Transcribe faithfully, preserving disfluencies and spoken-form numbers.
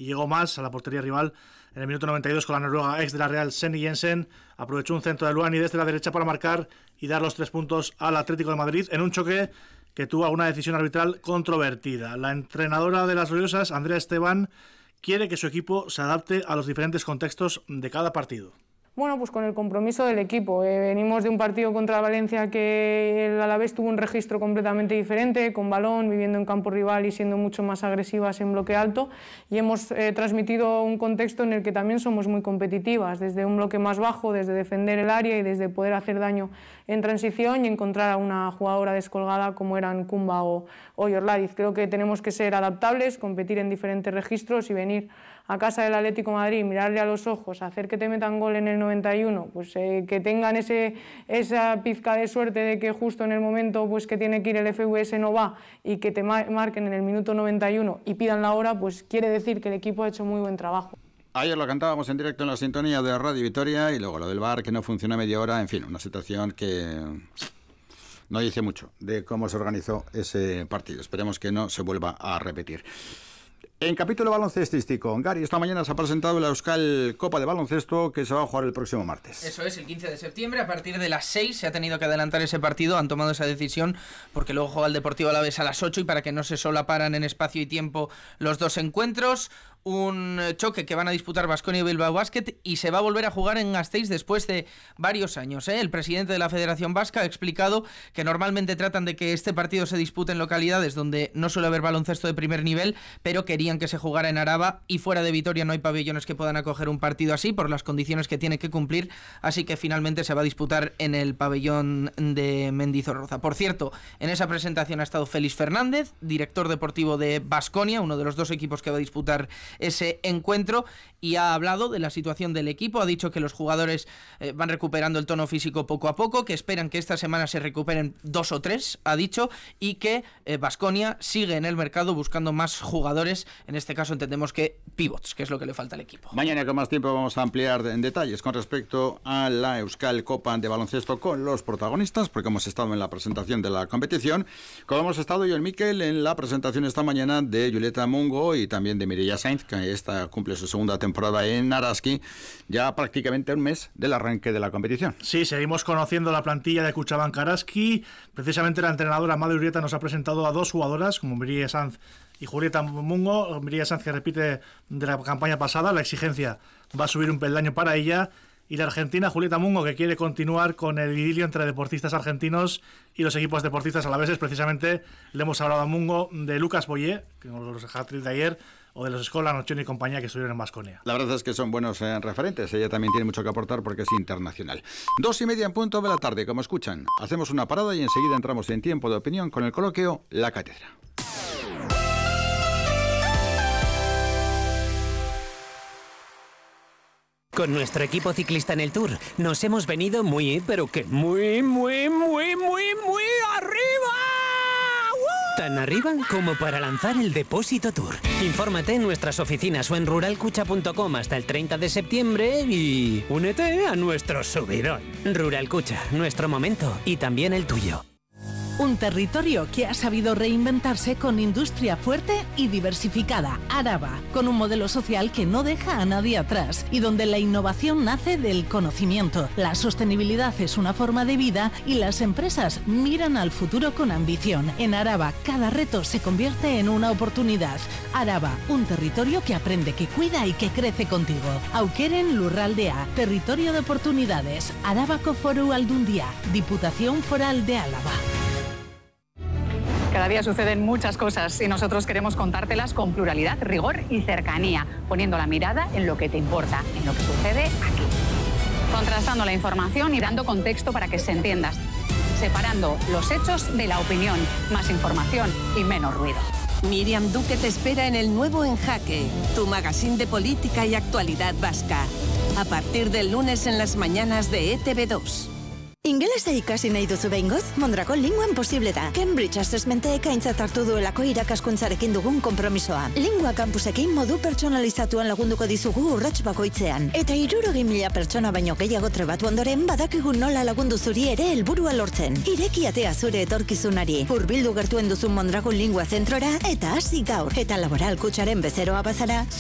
y llegó más a la portería rival en el minuto noventa y dos con la noruega ex de la Real, Senny Jensen. Aprovechó un centro de Luani desde la derecha para marcar y dar los tres puntos al Atlético de Madrid en un choque que tuvo alguna decisión arbitral controvertida. La entrenadora de las Gloriosas, Andrea Esteban, quiere que su equipo se adapte a los diferentes contextos de cada partido. Bueno, pues con el compromiso del equipo. Eh, venimos de un partido contra Valencia que el Alavés tuvo un registro completamente diferente, con balón, viviendo en campo rival y siendo mucho más agresivas en bloque alto, y hemos eh, transmitido un contexto en el que también somos muy competitivas, desde un bloque más bajo, desde defender el área y desde poder hacer daño en transición y encontrar a una jugadora descolgada como eran Kumba o, o Yorladiz. Creo que tenemos que ser adaptables, competir en diferentes registros y venir a casa del Atlético de Madrid, mirarle a los ojos, hacer que te metan gol en el noventa y uno, pues eh, que tengan ese, esa pizca de suerte de que justo en el momento pues, que tiene que ir el F V S no va y que te marquen en el minuto noventa y uno y pidan la hora, pues quiere decir que el equipo ha hecho muy buen trabajo. Ayer lo cantábamos en directo en la sintonía de Radio Vitoria y luego lo del V A R que no funciona media hora, en fin, una situación que no dice mucho de cómo se organizó ese partido. Esperemos que no se vuelva a repetir. En capítulo baloncestístico, Gary, esta mañana se ha presentado la Euskal Copa de Baloncesto que se va a jugar el próximo martes. Eso es, el quince de septiembre, a partir de las seis se ha tenido que adelantar ese partido, han tomado esa decisión porque luego juega el Deportivo Alavés a las ocho y para que no se solaparan en espacio y tiempo los dos encuentros. Un choque que van a disputar Baskonia y Bilbao Basket y se va a volver a jugar en Gasteiz después de varios años, ¿eh? El presidente de la Federación Vasca ha explicado que normalmente tratan de que este partido se dispute en localidades donde no suele haber baloncesto de primer nivel, pero querían que se jugara en Araba y fuera de Vitoria no hay pabellones que puedan acoger un partido así por las condiciones que tiene que cumplir, así que finalmente se va a disputar en el pabellón de Mendizorroza. Por cierto, en esa presentación ha estado Félix Fernández, director deportivo de Baskonia, uno de los dos equipos que va a disputar ese encuentro, y ha hablado de la situación del equipo, ha dicho que los jugadores eh, van recuperando el tono físico poco a poco, que esperan que esta semana se recuperen dos o tres, ha dicho, y que Baskonia eh, sigue en el mercado buscando más jugadores, en este caso entendemos que pivots, que es lo que le falta al equipo. Mañana con más tiempo vamos a ampliar en detalles con respecto a la Euskal Copa de Baloncesto con los protagonistas, porque hemos estado en la presentación de la competición, como hemos estado yo y el Miquel en la presentación esta mañana de Julieta Mungo y también de Mireia Sainz, que esta cumple su segunda temporada en Araski, ya prácticamente un mes del arranque de la competición. Sí, seguimos conociendo la plantilla de Kutxabank Araski. Precisamente la entrenadora Made Urieta nos ha presentado a dos jugadoras, como Mireia Sainz y Julieta Mungo. Mireia Sainz, que repite de la campaña pasada, la exigencia va a subir un peldaño para ella. Y la argentina Julieta Mungo, que quiere continuar con el idilio entre deportistas argentinos y los equipos deportistas alaveses. Precisamente le hemos hablado a Mungo de Lucas Boyé, que los hat-trick de ayer, o de los Escola, Nochón y compañía que estuvieron en Baskonia. La verdad es que son buenos eh, referentes. Ella también tiene mucho que aportar porque es internacional. Dos y media en punto de la tarde, como escuchan. Hacemos una parada y enseguida entramos en tiempo de opinión con el coloquio La Cátedra. Con nuestro equipo ciclista en el Tour nos hemos venido muy, pero que muy, muy, muy, muy, muy arriba. ¡Uh! Tan arriba como para lanzar el Depósito Tour. Infórmate en nuestras oficinas o en rural cucha punto com hasta el treinta de septiembre y únete a nuestro subidón. Rural Cucha, nuestro momento y también el tuyo. Un territorio que ha sabido reinventarse con industria fuerte y diversificada. Araba, con un modelo social que no deja a nadie atrás y donde la innovación nace del conocimiento. La sostenibilidad es una forma de vida y las empresas miran al futuro con ambición. En Araba, cada reto se convierte en una oportunidad. Araba, un territorio que aprende, que cuida y que crece contigo. Aukeren Lurraldea, territorio de oportunidades. Arabako Foru Aldundia, Diputación Foral de Álava. Cada día suceden muchas cosas y nosotros queremos contártelas con pluralidad, rigor y cercanía, poniendo la mirada en lo que te importa, en lo que sucede aquí. Contrastando la información y dando contexto para que se entiendas. Separando los hechos de la opinión, más información y menos ruido. Miriam Duque te espera en el nuevo En Jaque, tu magazine de política y actualidad vasca. A partir del lunes en las mañanas de E T B dos. Ingelesa ikasi nahi duzu behingoz? Mondragon Linguan posible da. Cambridge Assessmentek aintzat hartu duelako irakaskuntzarekin dugun konpromisoa. Lingua campusekin modu pertsonalizatuan lagunduko dizugu urrats bakoitzean. Eta hirurogei mila pertsona baino gehiago trebatu ondoren badakigu nola lagundu zuri ere helburua lortzen. Ireki atea zure etorkizunari. Hurbildu gertuen duzun Mondragon Lingua zentrora eta hasi gaur. Eta Laboral Kutxaren bezeroa bazara,